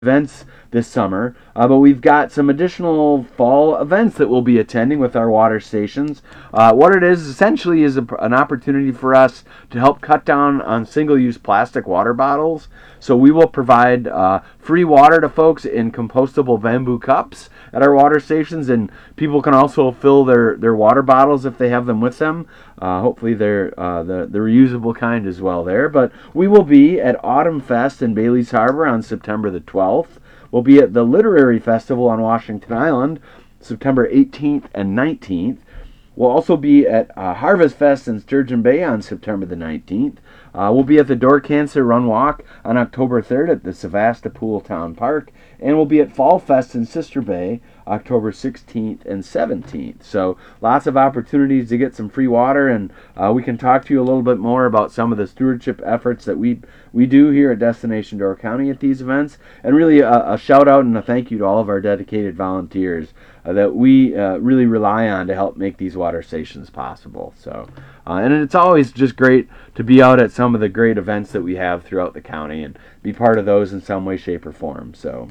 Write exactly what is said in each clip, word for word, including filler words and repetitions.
events this summer, uh, but we've got some additional fall events that we'll be attending with our water stations. Uh, what it is essentially is a, an opportunity for us to help cut down on single-use plastic water bottles. So we will provide uh, free water to folks in compostable bamboo cups at our water stations, and people can also fill their, their water bottles if they have them with them. Uh, hopefully they're uh, the, the reusable kind as well there. But we will be at Autumn Fest in Bailey's Harbor on September the twelfth. We'll be at the Literary Festival on Washington Island September eighteenth and nineteenth. We'll also be at uh, Harvest Fest in Sturgeon Bay on September the nineteenth. Uh, we'll be at the Door Cancer Run Walk on October third at the Sevastopol Town Park. And we'll be at Fall Fest in Sister Bay October sixteenth and seventeenth. So lots of opportunities to get some free water, and uh, we can talk to you a little bit more about some of the stewardship efforts that we we do here at Destination Door County at these events. And really a, a shout out and a thank you to all of our dedicated volunteers uh, that we uh, really rely on to help make these water stations possible. So uh, and it's always just great to be out at some of the great events that we have throughout the county and be part of those in some way, shape, or form. So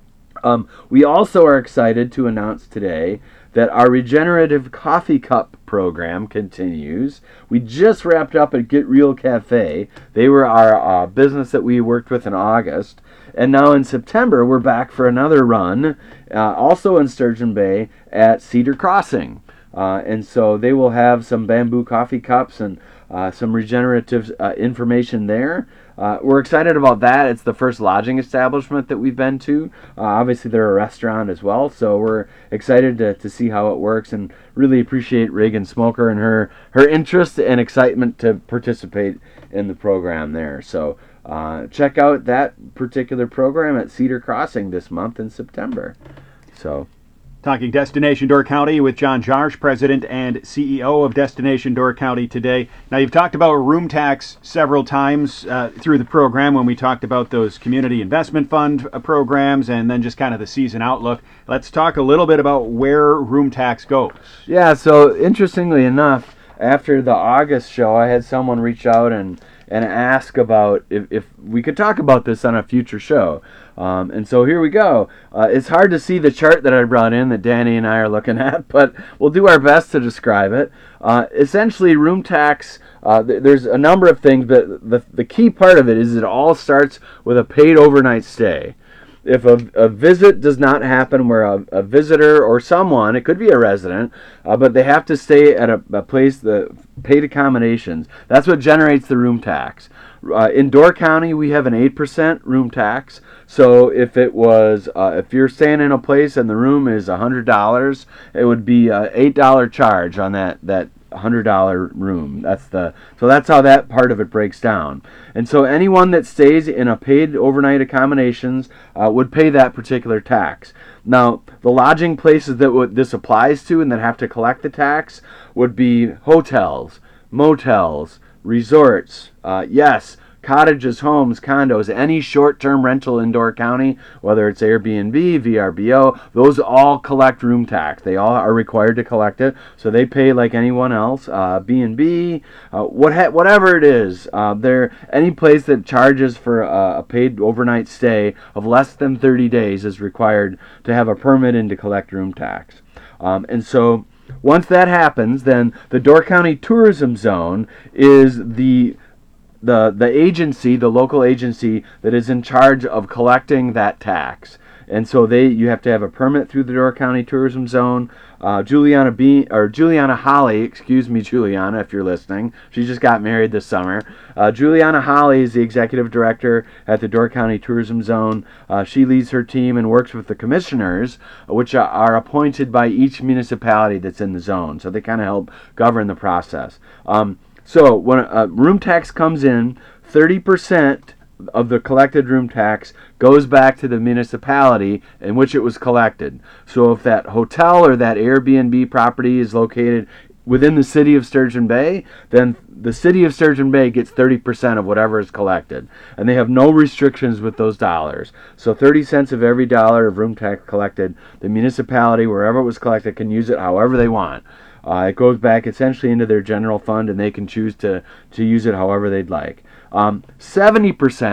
Um, we also are excited to announce today that our Regenerative Coffee Cup program continues. We just wrapped up at Get Real Cafe. They were our uh, business that we worked with in August. And now in September, we're back for another run, uh, also in Sturgeon Bay at Cedar Crossing. Uh, and so they will have some bamboo coffee cups and uh, some regenerative uh, information there. Uh, we're excited about that. It's the first lodging establishment that we've been to. Uh, obviously, they're a restaurant as well, so we're excited to, to see how it works and really appreciate Reagan Smoker and her, her interest and excitement to participate in the program there. So uh, check out that particular program at Cedar Crossing this month in September. So. Talking Destination Door County with John Jarsch, President and C E O of Destination Door County today. Now, you've talked about room tax several times uh, through the program when we talked about those community investment fund uh, programs and then just kind of the season outlook. Let's talk a little bit about where room tax goes. Yeah, so interestingly enough, after the August show, I had someone reach out and and ask about if, if we could talk about this on a future show. Um, and so here we go. Uh, it's hard to see the chart that I brought in that Danny and I are looking at, but we'll do our best to describe it. Uh, essentially, room tax, uh, th- there's a number of things, but the, the key part of it is it all starts with a paid overnight stay. If a, a visit does not happen where a, a visitor or someone, it could be a resident, uh, but they have to stay at a, a place that paid accommodations, that's what generates the room tax. Uh, in Door County, we have an eight percent room tax. So if it was, uh, if you're staying in a place and the room is one hundred dollars, it would be an eight dollars charge on that, that one hundred dollars room. That's the so that's how that part of it breaks down. And so anyone that stays in a paid overnight accommodations uh, would pay that particular tax. Now, the lodging places that w- this applies to and that have to collect the tax would be hotels, motels, resorts, uh, yes, cottages, homes, condos, any short-term rental in Door County, whether it's Airbnb, V R B O, those all collect room tax. They all are required to collect it, so they pay like anyone else. Uh, B and B, uh, what ha- whatever it is, uh, there any place that charges for a, a paid overnight stay of less than thirty days is required to have a permit and to collect room tax. Um, and so once that happens, then the Door County Tourism Zone is the the the agency, the local agency that is in charge of collecting that tax. And so they you have to have a permit through the Door County Tourism Zone. Uh, Juliana B or Juliana Holly, excuse me, Juliana, if you're listening. She just got married this summer. Uh, Juliana Holly is the executive director at the Door County Tourism Zone. Uh, she leads her team and works with the commissioners, which are, are appointed by each municipality that's in the zone. So they kind of help govern the process. Um, So when a room tax comes in, thirty percent of the collected room tax goes back to the municipality in which it was collected. So if that hotel or that Airbnb property is located within the city of Sturgeon Bay, then the city of Sturgeon Bay gets thirty percent of whatever is collected. And they have no restrictions with those dollars. So thirty cents of every dollar of room tax collected, the municipality, wherever it was collected, can use it however they want. Uh, it goes back essentially into their general fund, and they can choose to, to use it however they'd like. Um, seventy percent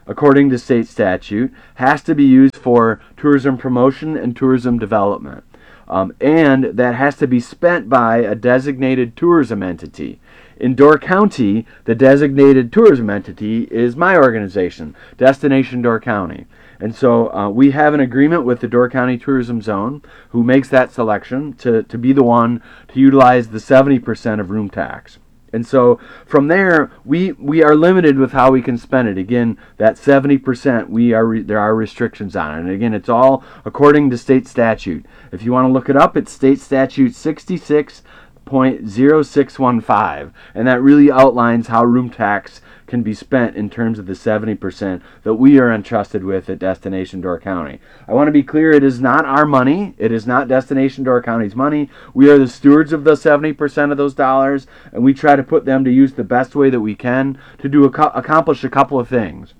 according to state statute, has to be used for tourism promotion and tourism development. Um, and that has to be spent by a designated tourism entity. In Door County, the designated tourism entity is my organization, Destination Door County. And so uh, we have an agreement with the Door County Tourism Zone, who makes that selection to, to be the one to utilize the seventy percent of room tax. And so from there, we we are limited with how we can spend it. Again, that seventy percent, we are re, there are restrictions on it. And again, it's all according to state statute. If you want to look it up, it's state statute sixty-six point zero six one five, and that really outlines how room tax can be spent in terms of the seventy percent that we are entrusted with at Destination Door County. I want to be clear, it is not our money. It is not Destination Door County's money. We are the stewards of the seventy percent of those dollars, and we try to put them to use the best way that we can to do accomplish a couple of things.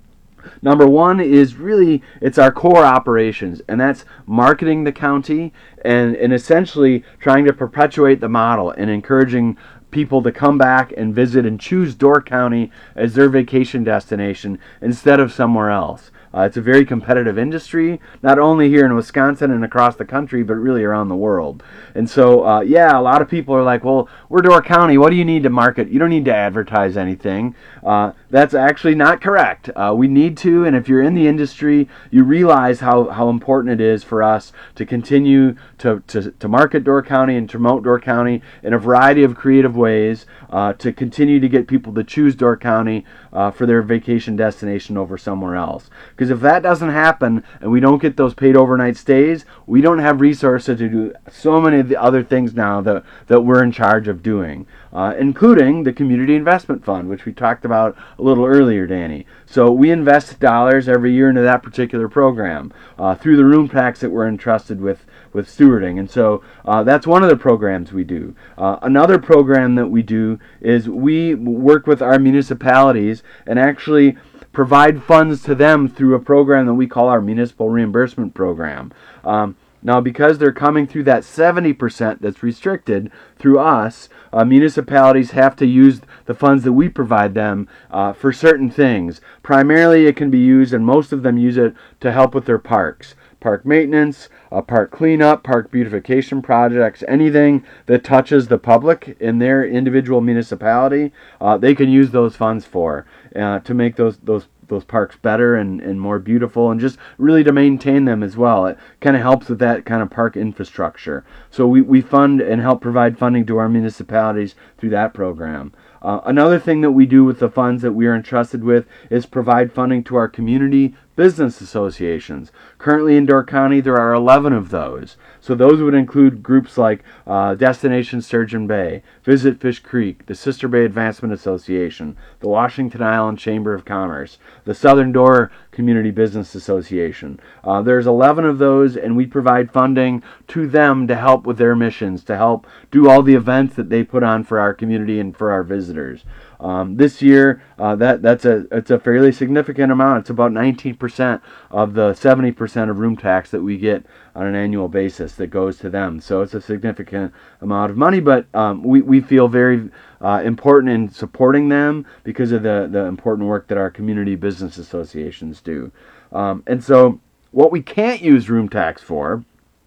Number one is really, it's our core operations, and that's marketing the county and, and essentially trying to perpetuate the model and encouraging people to come back and visit and choose Door County as their vacation destination instead of somewhere else. Uh, it's a very competitive industry, not only here in Wisconsin and across the country, but really around the world. And so, uh, yeah, a lot of people are like, well, we're Door County. What do you need to market? You don't need to advertise anything. Uh, that's actually not correct. Uh, we need to, and if you're in the industry, you realize how, how important it is for us to continue to, to, to market Door County and to promote Door County in a variety of creative ways, uh, to continue to get people to choose Door County uh, for their vacation destination over somewhere else. Because if that doesn't happen and we don't get those paid overnight stays, we don't have resources to do so many of the other things now that, that we're in charge of doing, uh, including the Community Investment Fund, which we talked about a little earlier, Danny. So we invest dollars every year into that particular program uh, through the room tax that we're entrusted with with stewarding. And so uh, that's one of the programs we do. Uh, another program that we do is we work with our municipalities and actually provide funds to them through a program that we call our Municipal Reimbursement Program. Um, now, because they're coming through that seventy percent that's restricted through us, uh, municipalities have to use the funds that we provide them uh, for certain things. Primarily, it can be used, and most of them use it to help with their parks. Park maintenance, uh, park cleanup, park beautification projects, anything that touches the public in their individual municipality, uh, they can use those funds for uh, to make those those those parks better and, and more beautiful, and just really to maintain them as well. It kind of helps with that kind of park infrastructure. So we, we fund and help provide funding to our municipalities through that program. Uh, another thing that we do with the funds that we are entrusted with is provide funding to our community business associations. Currently in Door County, there are eleven of those. So those would include groups like uh, Destination Sturgeon Bay, Visit Fish Creek, the Sister Bay Advancement Association, the Washington Island Chamber of Commerce, the Southern Door Community Business Association. Uh, there's eleven of those, and we provide funding to them to help with their missions, to help do all the events that they put on for our community and for our visitors. Um, this year, uh, that that's a it's a fairly significant amount. It's about nineteen percent of the seventy percent of room tax that we get on an annual basis that goes to them. So it's a significant amount of money, but um, we, we feel very uh, important in supporting them because of the, the important work that our community business associations do. Um, and so what we can't use room tax for,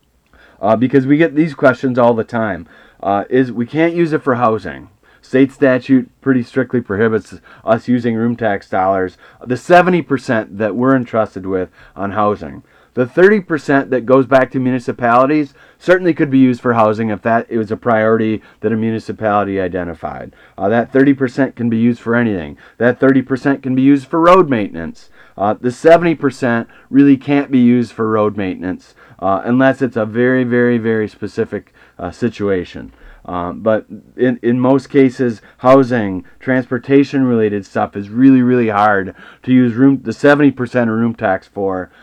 uh, because we get these questions all the time, uh, is we can't use it for housing. State statute pretty strictly prohibits us using room tax dollars, the seventy percent that we're entrusted with on housing. The thirty percent that goes back to municipalities certainly could be used for housing if that it was a priority that a municipality identified. Uh, that thirty percent can be used for anything. That thirty percent can be used for road maintenance. Uh, the seventy percent really can't be used for road maintenance uh, unless it's a very, very, very specific uh, situation. Um, but in, in most cases, housing, transportation-related stuff is really, really hard to use room the seventy percent of room tax for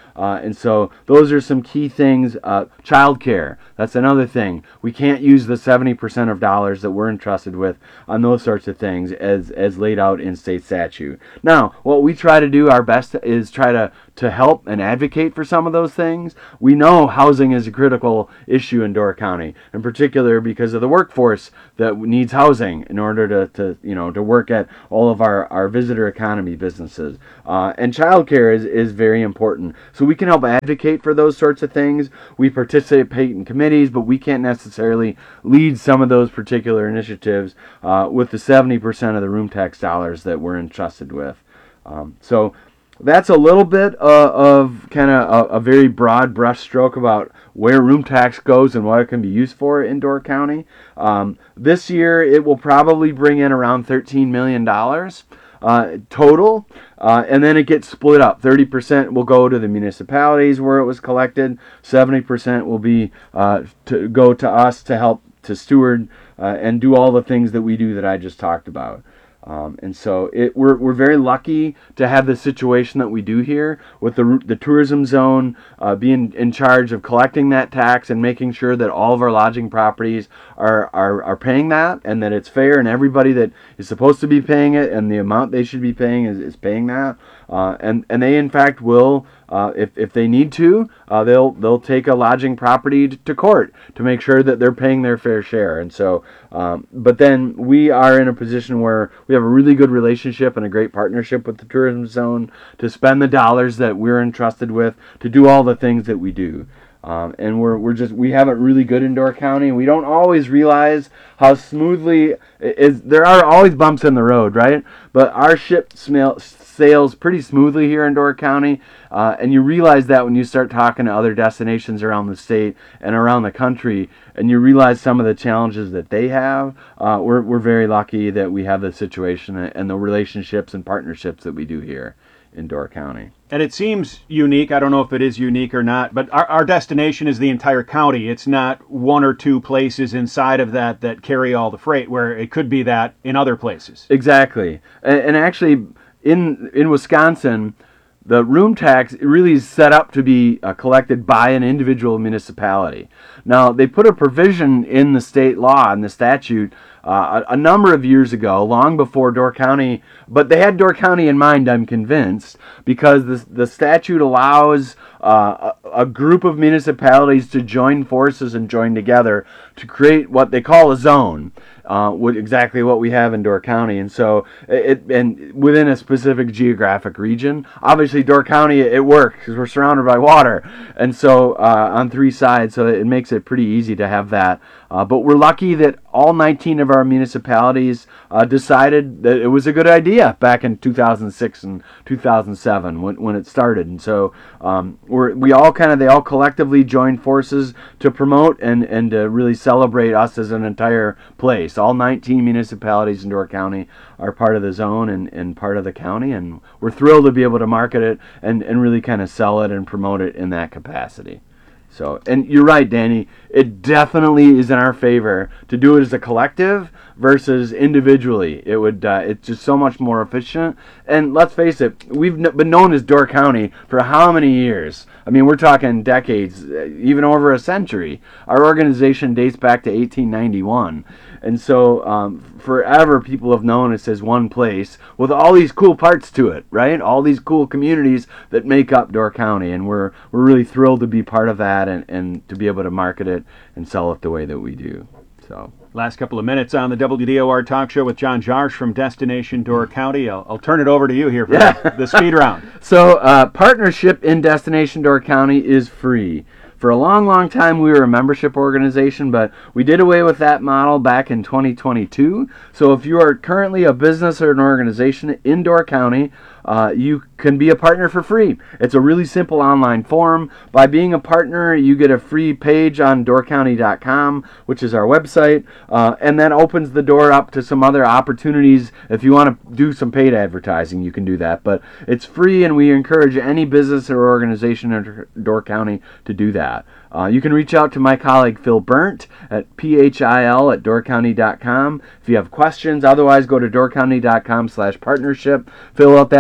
Uh, and so those are some key things. Uh, child care, that's another thing. We can't use the seventy percent of dollars that we're entrusted with on those sorts of things as, as laid out in state statute. Now, what we try to do our best is try to, to help and advocate for some of those things. We know housing is a critical issue in Door County, in particular because of the workforce that needs housing in order to, to you know, to work at all of our, our visitor economy businesses. Uh, and childcare is, is very important. So we can help advocate for those sorts of things. We participate in committees, but we can't necessarily lead some of those particular initiatives uh, with the seventy percent of the room tax dollars that we're entrusted with. Um, so that's a little bit uh, of kind of a, a very broad brushstroke about where room tax goes and what it can be used for in Door County. Um, this year, it will probably bring in around thirteen million dollars uh, total, uh, and then it gets split up. thirty percent will go to the municipalities where it was collected. seventy percent will be uh, to go to us to help to steward uh, and do all the things that we do that I just talked about. Um, and so it, we're we're very lucky to have the situation that we do here with the the tourism zone uh, being in charge of collecting that tax and making sure that all of our lodging properties are, are, are paying that, and that it's fair and everybody that is supposed to be paying it and the amount they should be paying is, is paying that. Uh, and, and they in fact will, uh, if, if they need to, uh, they'll they'll take a lodging property to, to court to make sure that they're paying their fair share. And so, um, but then we are in a position where we have a really good relationship and a great partnership with the tourism zone to spend the dollars that we're entrusted with to do all the things that we do. Um, and we're we're just we have it really good in Door County. We don't always realize how smoothly is. There are always bumps in the road, right? But our ship smell, sails pretty smoothly here in Door County, uh, and you realize that when you start talking to other destinations around the state and around the country, and you realize some of the challenges that they have. Uh, we're we're very lucky that we have the situation and the relationships and partnerships that we do here in Door County. And it seems unique. I don't know if it is unique or not, but our, our destination is the entire county. It's not one or two places inside of that that carry all the freight, where it could be that in other places. Exactly. And, and actually, in in Wisconsin, the room tax really is set up to be uh, collected by an individual municipality. Now, they put a provision in the state law, in the statute, uh, a, a number of years ago, long before Door County, but they had Door County in mind, I'm convinced, because the, the statute allows uh, a, a group of municipalities to join forces and join together to create what they call a zone. Uh, with exactly what we have in Door County, and so it and within a specific geographic region. Obviously, Door County it works because we're surrounded by water, and so uh, on three sides, so it makes it pretty easy to have that. Uh, but we're lucky that all nineteen of our municipalities uh, decided that it was a good idea back in two thousand six and two thousand seven when when it started, and so um, we're we all kind of they all collectively joined forces to promote and and to really celebrate us as an entire place. All nineteen municipalities in Door County are part of the zone and, and part of the county, and we're thrilled to be able to market it and, and really kind of sell it and promote it in that capacity. So, and you're right, Danny, it definitely is in our favor to do it as a collective versus individually. It would, uh, it's just so much more efficient. And let's face it, we've been known as Door County for how many years? I mean, we're talking decades, even over a century. Our organization dates back to eighteen ninety-one. And so um, forever people have known us as one place with all these cool parts to it, right? All these cool communities that make up Door County. And we're we're really thrilled to be part of that and, and to be able to market it and sell it the way that we do. So, last couple of minutes on the W D O R Talk Show with John Jarsch from Destination Door County. I'll, I'll turn it over to you here for yeah. the, the speed round. So, uh, partnership in Destination Door County is free. For a long, long time, we were a membership organization, but we did away with that model back in twenty twenty-two. So if you are currently a business or an organization in Door County, uh, you can be a partner for free. It's a really simple online form. By being a partner, you get a free page on door county dot com, which is our website, uh, and that opens the door up to some other opportunities. If you want to do some paid advertising, you can do that. But it's free, and we encourage any business or organization in Door County to do that. Uh, you can reach out to my colleague Phil Burnt at P H I L at door county dot com if you have questions. Otherwise, go to door county dot com slash partnership. Fill out that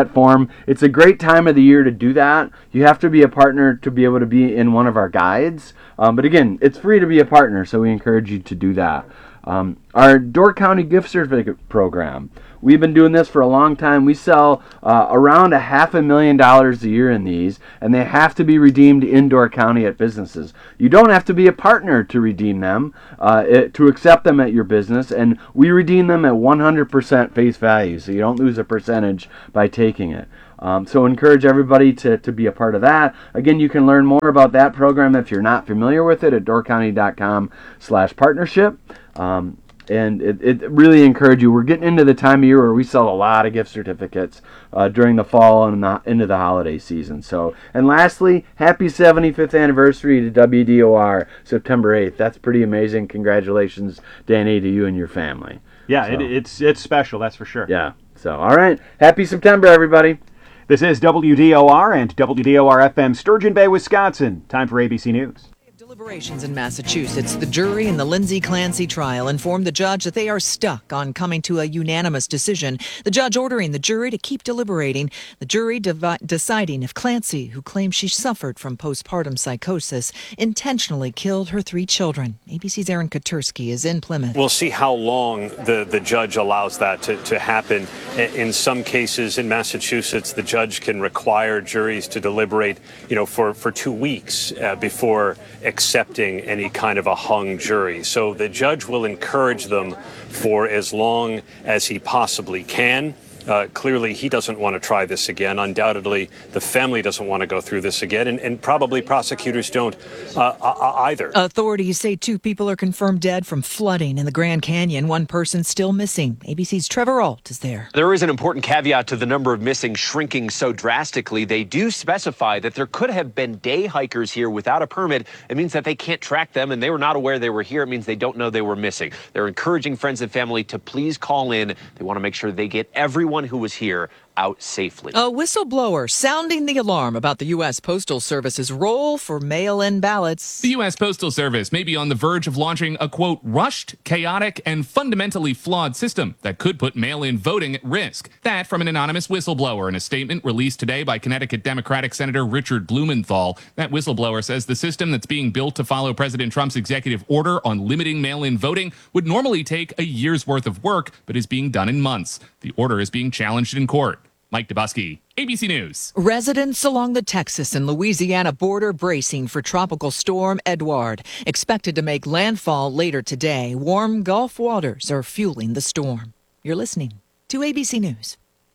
partnership form. It's a great time of the year to do that. You have to be a partner to be able to be in one of our guides. Um, but again, it's free to be a partner, so we encourage you to do that. Um, our Door County gift certificate program. We've been doing this for a long time. We sell uh, around a half a million dollars a year in these, and they have to be redeemed in Door County at businesses. You don't have to be a partner to redeem them, uh, it, to accept them at your business, and we redeem them at one hundred percent face value, so you don't lose a percentage by taking it. Um, so encourage everybody to, to be a part of that. Again, you can learn more about that program if you're not familiar with it at doorcounty.com slash partnership. Um, and it, it really encourage you. We're getting into the time of year where we sell a lot of gift certificates uh, during the fall and the, into the holiday season. So, and lastly, happy seventy-fifth anniversary to W D O R, September eighth. That's pretty amazing. Congratulations, Danny, to you and your family. Yeah, so, it, it's it's special, that's for sure. Yeah. So, all right. Happy September, everybody. This is W D O R and W D O R F M, Sturgeon Bay, Wisconsin. Time for A B C News. Deliberations in Massachusetts. The jury in the Lindsay Clancy trial informed the judge that they are stuck on coming to a unanimous decision. The judge ordering the jury to keep deliberating. The jury devi- deciding if Clancy, who claims she suffered from postpartum psychosis, intentionally killed her three children. A B C's Aaron Katursky is in Plymouth. We'll see how long the, the judge allows that to, to happen. In some cases in Massachusetts, the judge can require juries to deliberate, you know, for, for two weeks uh, before accepting any kind of a hung jury. So the judge will encourage them for as long as he possibly can. Uh, clearly, he doesn't want to try this again. Undoubtedly, the family doesn't want to go through this again, and, and probably prosecutors don't uh, either. Authorities say two people are confirmed dead from flooding in the Grand Canyon. One person still missing. A B C's Trevor Ault is there. There is an important caveat to the number of missing shrinking so drastically. They do specify that there could have been day hikers here without a permit. It means that they can't track them, and they were not aware they were here. It means they don't know they were missing. They're encouraging friends and family to please call in. They want to make sure they get everyone who was here out safely. A whistleblower sounding the alarm about the U S Postal Service's role for mail-in ballots. The U S Postal Service may be on the verge of launching a, quote, rushed, chaotic, and fundamentally flawed system that could put mail-in voting at risk. That from an anonymous whistleblower in a statement released today by Connecticut Democratic Senator Richard Blumenthal. That whistleblower says the system that's being built to follow President Trump's executive order on limiting mail-in voting would normally take a year's worth of work, but is being done in months. The order is being challenged in court. Mike Dubusky, A B C News. Residents along the Texas and Louisiana border bracing for Tropical Storm Edouard. Expected to make landfall later today. Warm Gulf waters are fueling the storm. You're listening to A B C News.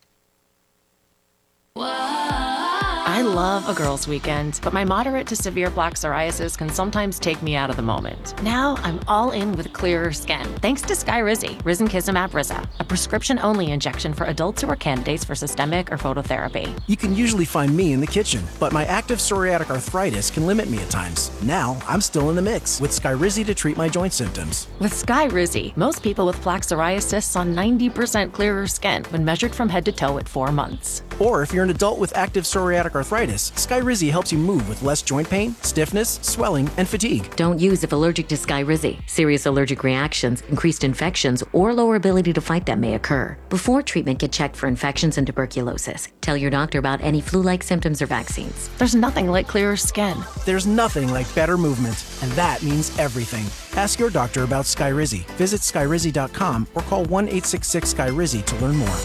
I love a girls' weekend, but my moderate to severe plaque psoriasis can sometimes take me out of the moment. Now I'm all in with clearer skin, thanks to Skyrizi, Risankizumab Riza, a prescription-only injection for adults who are candidates for systemic or phototherapy. You can usually find me in the kitchen, but my active psoriatic arthritis can limit me at times. Now I'm still in the mix with Skyrizi to treat my joint symptoms. With Skyrizi, most people with plaque psoriasis saw ninety percent clearer skin when measured from head to toe at four months. Or if you're an adult with active psoriatic arthritis, Skyrizi helps you move with less joint pain, stiffness, swelling, and fatigue. Don't use if allergic to Skyrizi. Serious allergic reactions, increased infections, or lower ability to fight them may occur. Before treatment, get checked for infections and tuberculosis. Tell your doctor about any flu-like symptoms or vaccines. There's nothing like clearer skin. There's nothing like better movement, and that means everything. Ask your doctor about Skyrizi. Visit Skyrizi dot com or call one eight six six Skyrizi to learn more.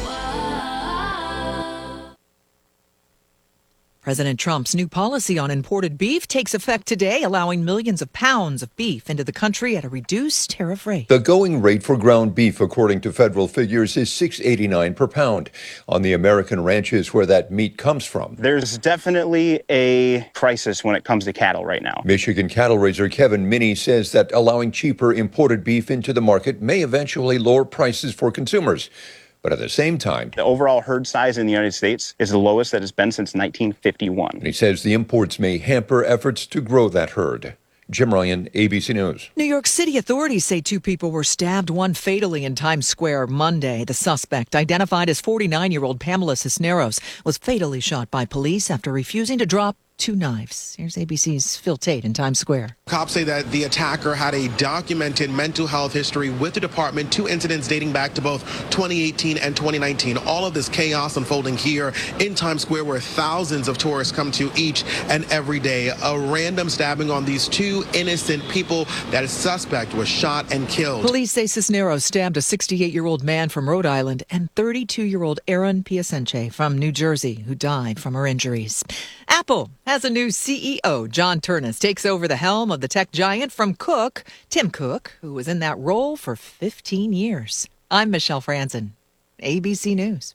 President Trump's new policy on imported beef takes effect today, allowing millions of pounds of beef into the country at a reduced tariff rate. The going rate for ground beef, according to federal figures, is six dollars and eighty-nine cents per pound. On the American ranches where that meat comes from, there's definitely a crisis when it comes to cattle right now. Michigan cattle raiser Kevin Minnie says that allowing cheaper imported beef into the market may eventually lower prices for consumers. But at the same time, the overall herd size in the United States is the lowest that it's been since nineteen fifty-one. And he says the imports may hamper efforts to grow that herd. Jim Ryan, A B C News. New York City authorities say two people were stabbed, one fatally in Times Square Monday. The suspect, identified as forty-nine-year-old Pamela Cisneros, was fatally shot by police after refusing to drop two knives. Here's A B C's Phil Tate in Times Square. Cops say that the attacker had a documented mental health history with the department, two incidents dating back to both twenty eighteen and twenty nineteen. All of this chaos unfolding here in Times Square, where thousands of tourists come to each and every day. A random stabbing on these two innocent people. That suspect was shot and killed. Police say Cisneros stabbed a sixty-eight-year-old man from Rhode Island and thirty-two-year-old Aaron Piacenche from New Jersey, who died from her injuries. Apple has a new C E O. John Ternus takes over the helm of the tech giant from Cook, Tim Cook, who was in that role for fifteen years. I'm Michelle Franzen, A B C News.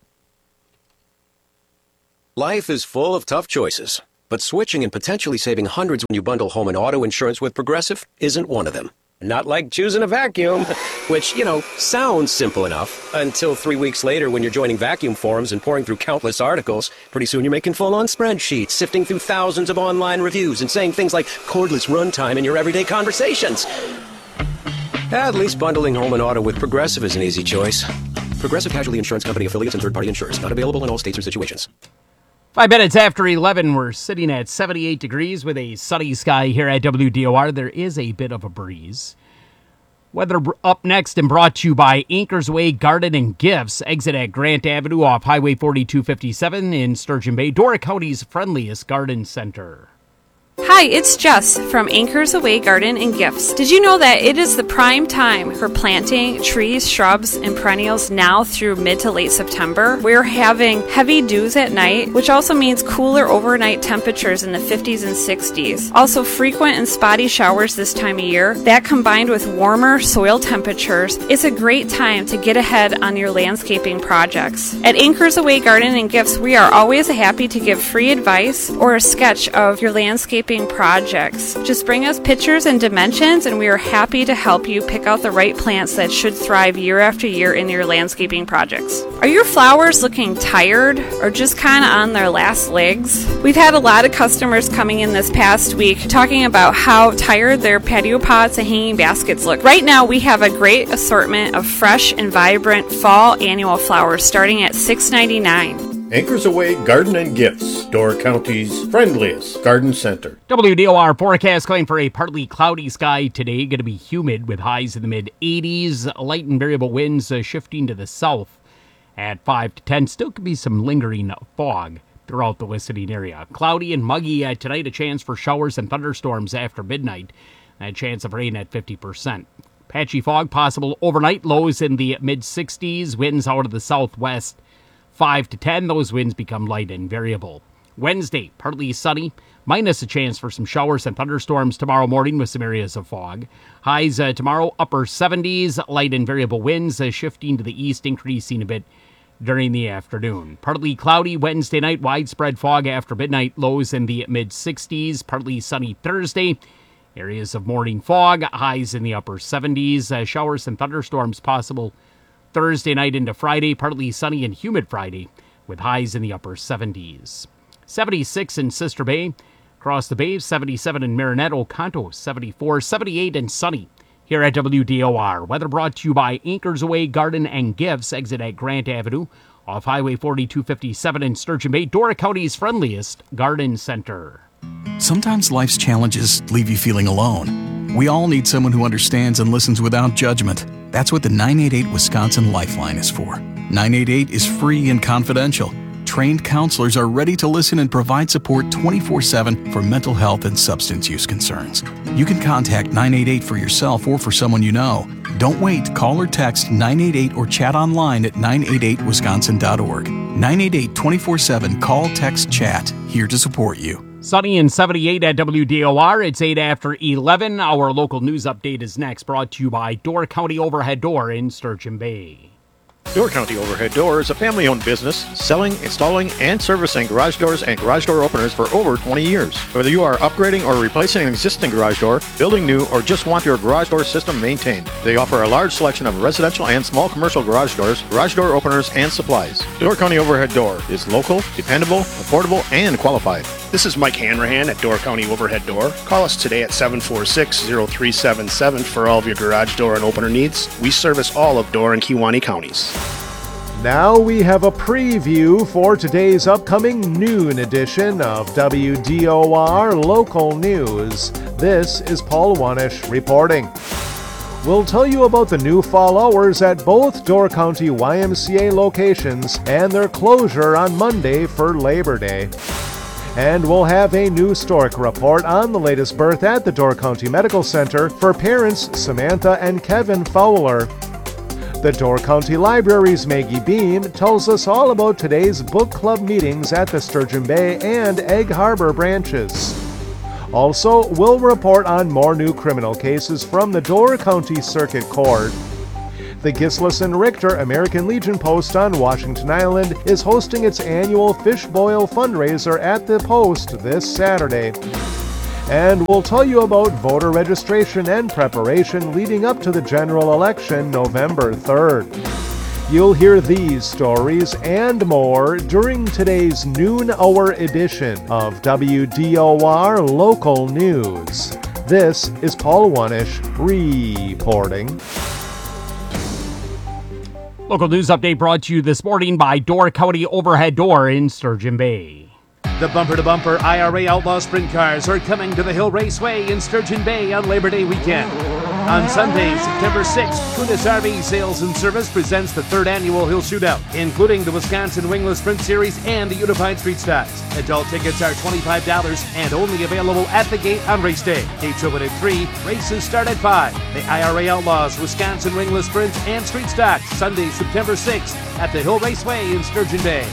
Life is full of tough choices, but switching and potentially saving hundreds when you bundle home and auto insurance with Progressive isn't one of them. Not like choosing a vacuum, which, you know, sounds simple enough until three weeks later when you're joining vacuum forums and pouring through countless articles. Pretty soon you're making full-on spreadsheets, sifting through thousands of online reviews and saying things like cordless runtime in your everyday conversations. At least bundling home and auto with Progressive is an easy choice. Progressive Casualty Insurance Company affiliates and third-party insurers. Not available in all states or situations. Five minutes after eleven, we're sitting at seventy-eight degrees with a sunny sky here at W D O R. There is a bit of a breeze. Weather up next and brought to you by Anchors Way Garden and Gifts. Exit at Grant Avenue off Highway forty-two fifty-seven in Sturgeon Bay, Dora County's friendliest garden center. Hi, it's Jess from Anchors Away Garden and Gifts. Did you know that it is the prime time for planting trees, shrubs, and perennials now through mid to late September? We're having heavy dews at night, which also means cooler overnight temperatures in the fifties and sixties. Also frequent and spotty showers this time of year. That combined with warmer soil temperatures, it's a great time to get ahead on your landscaping projects. At Anchors Away Garden and Gifts, we are always happy to give free advice or a sketch of your landscaping projects. Just bring us pictures and dimensions and we are happy to help you pick out the right plants that should thrive year after year in your landscaping projects. Are your flowers looking tired or just kind of on their last legs? We've had a lot of customers coming in this past week talking about how tired their patio pots and hanging baskets look. Right now we have a great assortment of fresh and vibrant fall annual flowers starting at six ninety-nine. Anchors Away Garden and Gifts, Dora County's friendliest garden center. W D O R forecast calling for a partly cloudy sky today. Going to be humid with highs in the mid eighties. Light and variable winds uh, shifting to the south at five to ten. Still could be some lingering fog throughout the listening area. Cloudy and muggy uh, tonight. A chance for showers and thunderstorms after midnight. A chance of rain at fifty percent. Patchy fog possible overnight. Lows in the mid sixties. Winds out of the southwest. five to ten, those winds become light and variable. Wednesday, partly sunny, minus a chance for some showers and thunderstorms tomorrow morning with some areas of fog. Highs uh, tomorrow, upper seventies, light and variable winds uh, shifting to the east, increasing a bit during the afternoon. Partly cloudy Wednesday night, widespread fog after midnight, lows in the mid sixties, partly sunny Thursday. Areas of morning fog, highs in the upper seventies, uh, showers and thunderstorms possible Thursday night into Friday, partly sunny and humid Friday, with highs in the upper seventies. seventy-six in Sister Bay, across the bay, seventy-seven in Marinette, Oconto, seventy-four, seventy-eight and sunny here at W D O R. Weather brought to you by Anchors Away Garden and Gifts, exit at Grant Avenue, off Highway forty-two fifty-seven in Sturgeon Bay, Dora County's friendliest garden center. Sometimes life's challenges leave you feeling alone. We all need someone who understands and listens without judgment. That's what the nine eight eight Wisconsin Lifeline is for. nine eight eight is free and confidential. Trained counselors are ready to listen and provide support twenty-four seven for mental health and substance use concerns. You can contact nine eight eight for yourself or for someone you know. Don't wait. Call or text nine eight eight or chat online at nine eight eight wisconsin dot org. nine eight eight twenty-four seven Call, Text, Chat. Here to support you. Sunny and seventy-eight at W D O R. It's eight after eleven. Our local news update is next, brought to you by Dora County Overhead Door in Sturgeon Bay. Dora County Overhead Door is a family-owned business selling, installing, and servicing garage doors and garage door openers for over twenty years. Whether you are upgrading or replacing an existing garage door, building new, or just want your garage door system maintained, they offer a large selection of residential and small commercial garage doors, garage door openers, and supplies. Dora County Overhead Door is local, dependable, affordable, and qualified. This is Mike Hanrahan at Dora County Overhead Door. Call us today at seven four six, zero three seven seven for all of your garage door and opener needs. We service all of Dora and Kewaunee counties. Now we have a preview for today's upcoming noon edition of W D O R Local News. This is Paul Wanish reporting. We'll tell you about the new fall hours at both Door County Y M C A locations and their closure on Monday for Labor Day. And we'll have a new Stork report on the latest birth at the Door County Medical Center for parents Samantha and Kevin Fowler. The Door County Library's Maggie Beam tells us all about today's book club meetings at the Sturgeon Bay and Egg Harbor branches. Also, we'll report on more new criminal cases from the Door County Circuit Court. The Gislis and Richter American Legion Post on Washington Island is hosting its annual Fish Boil fundraiser at the Post this Saturday. And we'll tell you about voter registration and preparation leading up to the general election November third. You'll hear these stories and more during today's noon hour edition of W D O R Local News. This is Paul Wanish reporting. Local news update brought to you this morning by Door County Overhead Door in Sturgeon Bay. The bumper-to-bumper I R A Outlaw Sprint Cars are coming to the Hill Raceway in Sturgeon Bay on Labor Day weekend. On Sunday, September sixth, Kunis R V Sales and Service presents the third annual Hill Shootout, including the Wisconsin Wingless Sprint Series and the Unified Street Stocks. Adult tickets are twenty-five dollars and only available at the gate on race day. Gates open at three, races start at five. The I R A Outlaws, Wisconsin Wingless Sprints, and Street Stocks, Sunday, September sixth at the Hill Raceway in Sturgeon Bay.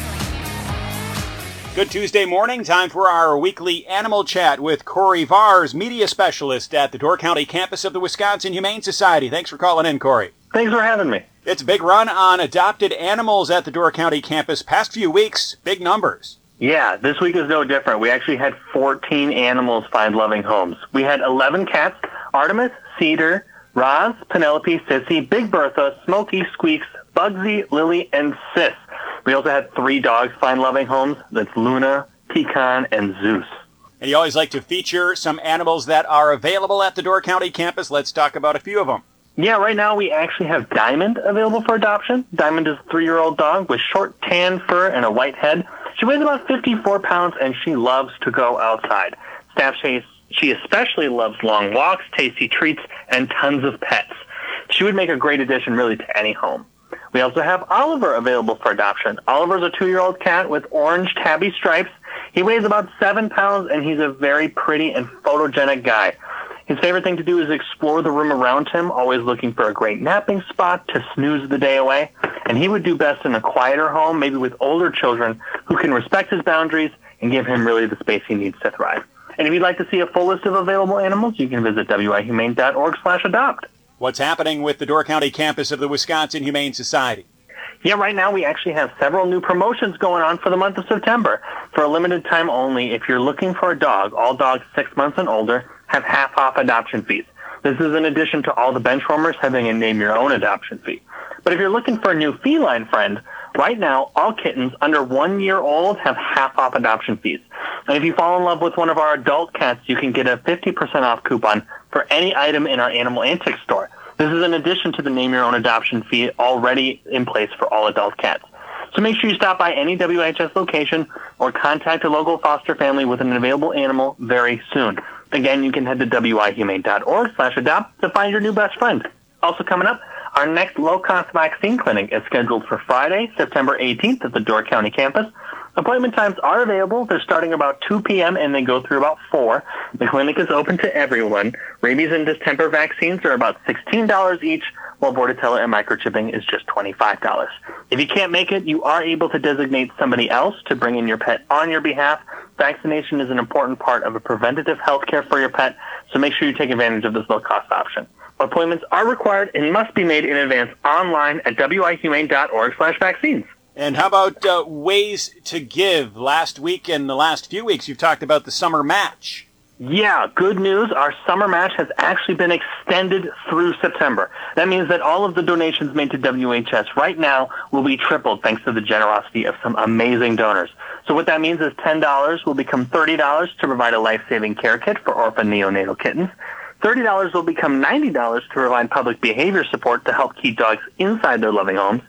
Good Tuesday morning. Time for our weekly animal chat with Corey Vars, media specialist at the Door County campus of the Wisconsin Humane Society. Thanks for calling in, Corey. Thanks for having me. It's a big run on adopted animals at the Door County campus. Past few weeks, big numbers. Yeah, this week is no different. We actually had fourteen animals find loving homes. We had eleven cats: Artemis, Cedar, Roz, Penelope, Sissy, Big Bertha, Smokey, Squeaks, Bugsy, Lily, and Sis. We also had three dogs find loving homes. That's Luna, Pecan, and Zeus. And you always like to feature some animals that are available at the Door County campus. Let's talk about a few of them. Yeah, right now we actually have Diamond available for adoption. Diamond is a three-year-old dog with short tan fur and a white head. She weighs about fifty-four pounds, and she loves to go outside. Staff says she especially loves long walks, tasty treats, and tons of pets. She would make a great addition really to any home. We also have Oliver available for adoption. Oliver's a two-year-old cat with orange tabby stripes. He weighs about seven pounds, and he's a very pretty and photogenic guy. His favorite thing to do is explore the room around him, always looking for a great napping spot to snooze the day away. And he would do best in a quieter home, maybe with older children who can respect his boundaries and give him really the space he needs to thrive. And if you'd like to see a full list of available animals, you can visit w i humane dot org slash adopt. What's happening with the Door County campus of the Wisconsin Humane Society? Yeah, right now we actually have several new promotions going on for the month of September. For a limited time only, if you're looking for a dog, all dogs six months and older have half-off adoption fees. This is in addition to all the benchwarmers having a name-your-own adoption fee. But if you're looking for a new feline friend, right now all kittens under one year old have half-off adoption fees. And if you fall in love with one of our adult cats, you can get a fifty percent off coupon for any item in our Animal Antics store. This is in addition to the name-your-own adoption fee already in place for all adult cats. So make sure you stop by any W H S location or contact a local foster family with an available animal very soon. Again, you can head to w i humane dot org slash adopt to find your new best friend. Also coming up, our next low-cost vaccine clinic is scheduled for Friday, September eighteenth at the Door County campus. Appointment times are available. They're starting about two p.m. and they go through about four. The clinic is open to everyone. Rabies and distemper vaccines are about sixteen dollars each, while Bordetella and microchipping is just twenty-five dollars. If you can't make it, you are able to designate somebody else to bring in your pet on your behalf. Vaccination is an important part of a preventative health care for your pet, so make sure you take advantage of this low-cost option. Appointments are required and must be made in advance online at w i humane dot org slash vaccines. And how about uh, ways to give? Last week and the last few weeks, you've talked about the summer match. Yeah, good news. Our summer match has actually been extended through September. That means that all of the donations made to W H S right now will be tripled thanks to the generosity of some amazing donors. So what that means is ten dollars will become thirty dollars to provide a life-saving care kit for orphan neonatal kittens. thirty dollars will become ninety dollars to provide public behavior support to help keep dogs inside their loving homes.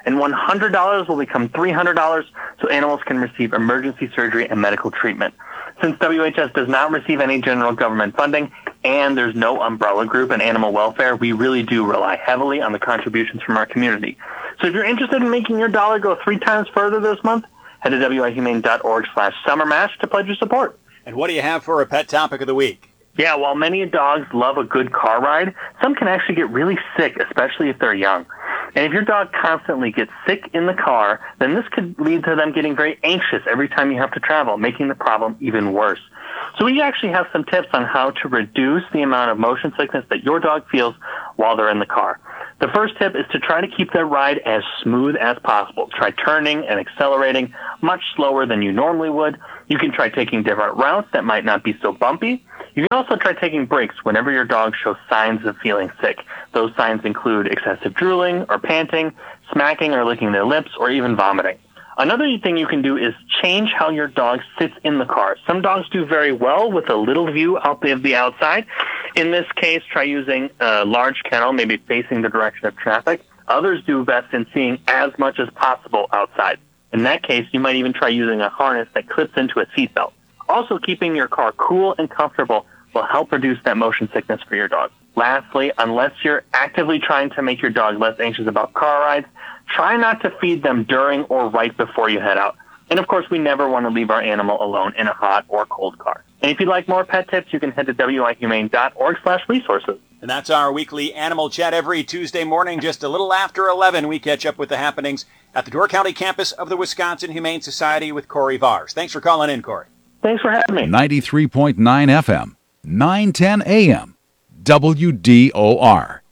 and one hundred dollars will become three hundred dollars so animals can receive emergency surgery and medical treatment. Since W H S does not receive any general government funding and there's no umbrella group in animal welfare, we really do rely heavily on the contributions from our community. So if you're interested in making your dollar go three times further this month, head to W I Humane dot org slash summer mash to pledge your support. And what do you have for a pet topic of the week? Yeah, while many dogs love a good car ride, some can actually get really sick, especially if they're young. And if your dog constantly gets sick in the car, then this could lead to them getting very anxious every time you have to travel, making the problem even worse. So we actually have some tips on how to reduce the amount of motion sickness that your dog feels while they're in the car. The first tip is to try to keep their ride as smooth as possible. Try turning and accelerating much slower than you normally would. You can try taking different routes that might not be so bumpy. You can also try taking breaks whenever your dog shows signs of feeling sick. Those signs include excessive drooling or panting, smacking or licking their lips, or even vomiting. Another thing you can do is change how your dog sits in the car. Some dogs do very well with a little view out of the outside. In this case, try using a large kennel, maybe facing the direction of traffic. Others do best in seeing as much as possible outside. In that case, you might even try using a harness that clips into a seatbelt. Also, keeping your car cool and comfortable will help reduce that motion sickness for your dog. Lastly, unless you're actively trying to make your dog less anxious about car rides, try not to feed them during or right before you head out. And of course, we never want to leave our animal alone in a hot or cold car. And if you'd like more pet tips, you can head to W I Humane dot org slash resources. And that's our weekly Animal Chat every Tuesday morning, just a little after eleven. We catch up with the happenings at the Door County campus of the Wisconsin Humane Society with Corey Vars. Thanks for calling in, Corey. Thanks for having me. ninety-three point nine F M, nine ten A M, W D O R.